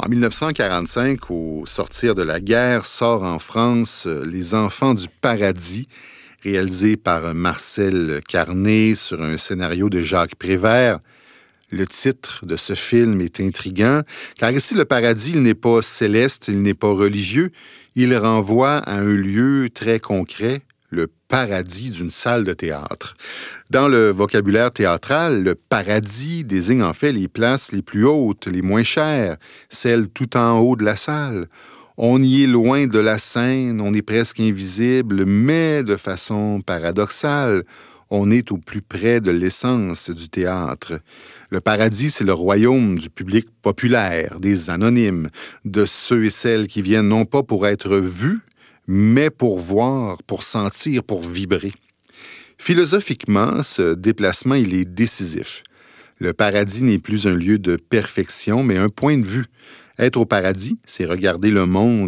En 1945, au sortir de la guerre, sort en France Les Enfants du paradis, réalisé par Marcel Carné sur un scénario de Jacques Prévert. Le titre de ce film est intriguant, car ici, le paradis, il n'est pas céleste, il n'est pas religieux, il renvoie à un lieu très concret, le paradis d'une salle de théâtre. Dans le vocabulaire théâtral, le paradis désigne en fait les places les plus hautes, les moins chères, celles tout en haut de la salle. On y est loin de la scène, on est presque invisible, mais de façon paradoxale, on est au plus près de l'essence du théâtre. Le paradis, c'est le royaume du public populaire, des anonymes, de ceux et celles qui viennent non pas pour être vus, mais pour voir, pour sentir, pour vibrer. Philosophiquement, ce déplacement, il est décisif. Le paradis n'est plus un lieu de perfection, mais un point de vue. Être au paradis, c'est regarder le monde